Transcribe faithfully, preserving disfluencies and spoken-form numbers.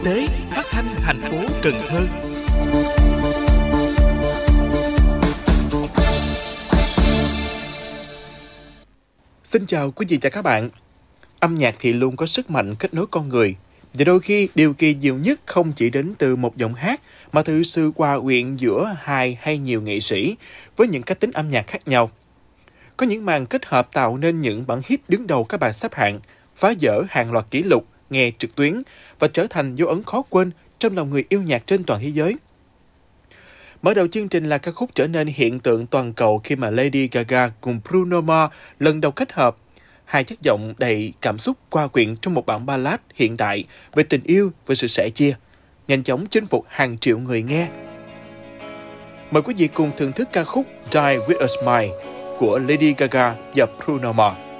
tế phát thanh thành phố Cần Thơ. Xin chào quý vị và các bạn. Âm nhạc thì luôn có sức mạnh kết nối con người. Và đôi khi điều kỳ diệu nhất không chỉ đến từ một giọng hát mà từ sự hòa quyện giữa hai hay nhiều nghệ sĩ với những cách tính âm nhạc khác nhau. Có những màn kết hợp tạo nên những bản hit đứng đầu các bảng xếp hạng, phá vỡ hàng loạt kỷ lục nghe trực tuyến và trở thành dấu ấn khó quên trong lòng người yêu nhạc trên toàn thế giới. Mở đầu chương trình là ca khúc trở nên hiện tượng toàn cầu khi mà Lady Gaga cùng Bruno Mars lần đầu kết hợp. Hai chất giọng đầy cảm xúc hòa quyện trong một bản ballad hiện đại về tình yêu và sự sẻ chia, nhanh chóng chinh phục hàng triệu người nghe. Mời quý vị cùng thưởng thức ca khúc Die With A Smile của Lady Gaga và Bruno Mars.